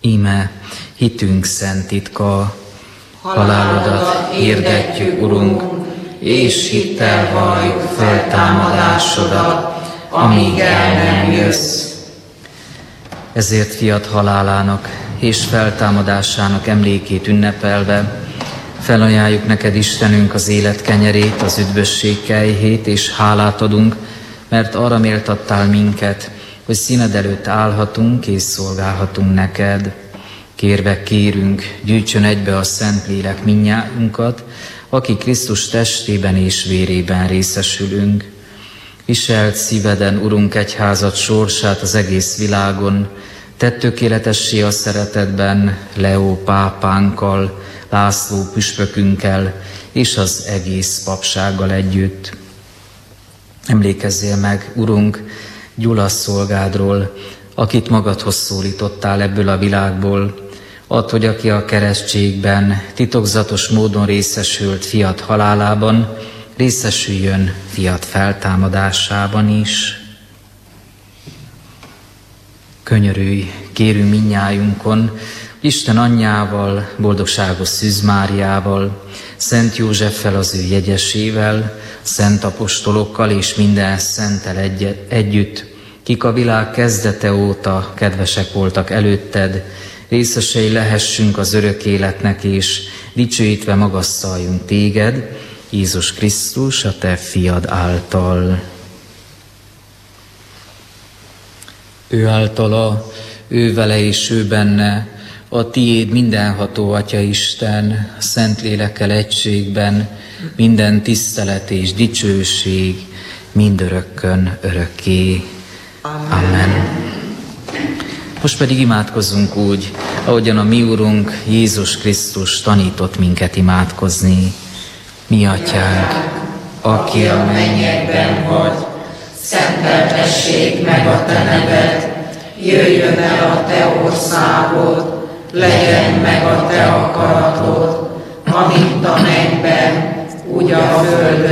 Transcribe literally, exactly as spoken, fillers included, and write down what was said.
Íme hitünk szent titka, halálodat hirdetjük, Urunk, és hittel valljuk feltámadásodat, amíg el nem jössz. Ezért fiat halálának és feltámadásának emlékét ünnepelve felajánljuk neked, Istenünk, az élet kenyerét, az üdvösség kejhét, és hálát adunk, mert arra méltattál minket, hogy színed előtt állhatunk és szolgálhatunk neked. Kérve kérünk, gyűjtsön egybe a Szentlélek mindnyájunkat, aki Krisztus testében és vérében részesülünk. Viselt szíveden, Urunk, egyházad sorsát az egész világon, tedd tökéletessé a szeretetben Leó pápánkkal, László püspökünkkel és az egész papsággal együtt. Emlékezzél meg, Urunk, Gyula szolgádról, akit magadhoz szólítottál ebből a világból. Add, hogy aki a keresztségben titokzatos módon részesült fiat halálában, részesüljön fiat feltámadásában is. Könyörülj, kérünk mindnyájunkon, Isten anyjával, boldogságos Szűz Máriával, Szent Józseffel, az ő jegyesével, szent apostolokkal és minden szenttel egy- együtt, kik a világ kezdete óta kedvesek voltak előtted, részesei lehessünk az örök életnek, és dicsőítve magasszaljunk téged, Jézus Krisztus, a te fiad által. Ő általa, ő vele és ő benne, a tiéd mindenható Atya Isten, Szentlélekkel egységben, minden tisztelet és dicsőség, mindörökkön örökké. Amen. Most pedig imádkozzunk úgy, ahogyan a mi Urunk Jézus Krisztus tanított minket imádkozni. Mi Atyánk, aki a mennyekben vagy, szenteltessék meg a te neved, jöjjön el a te országod, legyen meg a te akaratod, amint a mennyben, úgy a földön